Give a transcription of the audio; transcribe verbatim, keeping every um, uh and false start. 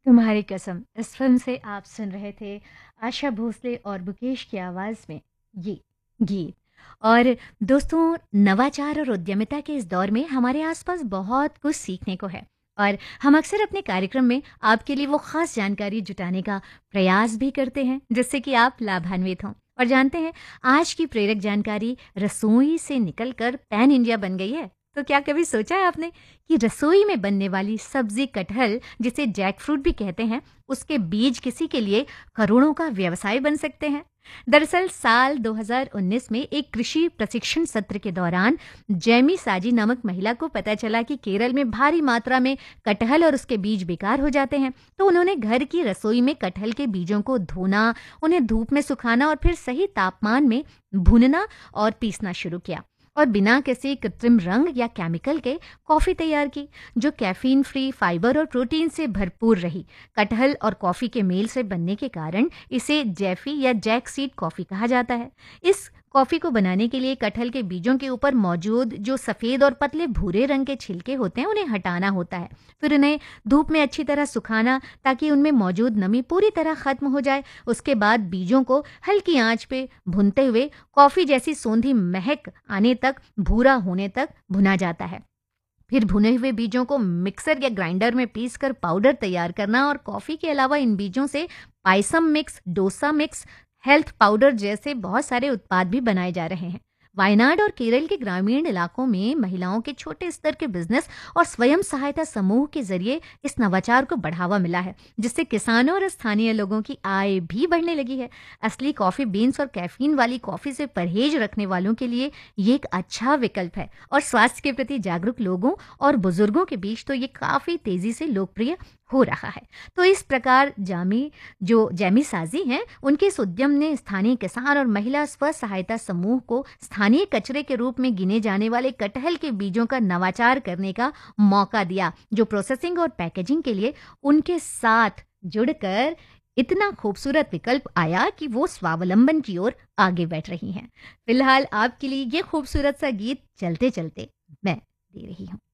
तुम्हारी कसम इस फिल्म से आप सुन रहे थे आशा भोसले और मुकेश की आवाज़ में ये गीत। और दोस्तों, नवाचार और उद्यमिता के इस दौर में हमारे आसपास बहुत कुछ सीखने को है और हम अक्सर अपने कार्यक्रम में आपके लिए वो खास जानकारी जुटाने का प्रयास भी करते हैं जिससे कि आप लाभान्वित हों। और जानते हैं, आज की प्रेरक जानकारी रसोई से निकलकर पैन इंडिया बन गई है। तो क्या कभी सोचा है आपने कि रसोई में बनने वाली सब्जी कटहल, जिसे जैक फ्रूट भी कहते हैं, उसके बीज किसी के लिए करोड़ों का व्यवसाय बन सकते हैं। दरअसल साल दो हज़ार उन्नीस में एक कृषि प्रशिक्षण सत्र के दौरान जैमी साजी नामक महिला को पता चला कि केरल में भारी मात्रा में कटहल और उसके बीज बेकार हो जाते हैं। तो उन्होंने घर की रसोई में कटहल के बीजों को धोना, उन्हें धूप में सुखाना और फिर सही तापमान में भूनना और पीसना शुरू किया और बिना किसी कृत्रिम रंग या केमिकल के कॉफ़ी तैयार की, जो कैफीन फ्री, फाइबर और प्रोटीन से भरपूर रही। कटहल और कॉफ़ी के मेल से बनने के कारण इसे जैफी या जैक सीड कॉफ़ी कहा जाता है। इस कॉफ़ी को बनाने के लिए कटहल के बीजों के ऊपर मौजूद जो सफ़ेद और पतले भूरे रंग के छिलके होते हैं, उन्हें हटाना होता है। फिर उन्हें धूप में अच्छी तरह सुखाना ताकि उनमें मौजूद नमी पूरी तरह खत्म हो जाए। उसके बाद बीजों को हल्की आंच पे भूनते हुए कॉफ़ी जैसी सोंधी महक आने तक, भूरा होने तक भुना जाता है। फिर भुने हुए बीजों को मिक्सर या ग्राइंडर में पीसकर पाउडर तैयार करना और कॉफ़ी के अलावा इन बीजों से payasam mix, dosa mix, health powder जैसे बहुत सारे उत्पाद भी बनाए जा रहे हैं। वायनाड और केरल के ग्रामीण इलाकों में महिलाओं के छोटे स्तर के बिजनेस और स्वयं सहायता समूह के जरिए इस नवाचार को बढ़ावा मिला है, जिससे किसानों और स्थानीय लोगों की आय भी बढ़ने लगी है। असली कॉफी बीन्स और कैफीन वाली कॉफी से परहेज रखने वालों के लिए ये एक अच्छा विकल्प है और स्वास्थ्य के प्रति जागरूक लोगों और बुजुर्गों के बीच तो ये काफी तेजी से लोकप्रिय हो रहा है। तो इस प्रकार जामी जो जैमी साजी हैं, उनके इस उद्यम ने स्थानीय किसान और महिला स्व सहायता समूह को स्थानीय कचरे के रूप में गिने जाने वाले कटहल के बीजों का नवाचार करने का मौका दिया, जो प्रोसेसिंग और पैकेजिंग के लिए उनके साथ जुड़कर इतना खूबसूरत विकल्प आया कि वो स्वावलंबन की ओर आगे बढ़ रही हैं। फिलहाल आपके लिए ये खूबसूरत सा गीत चलते चलते मैं दे रही हूँ।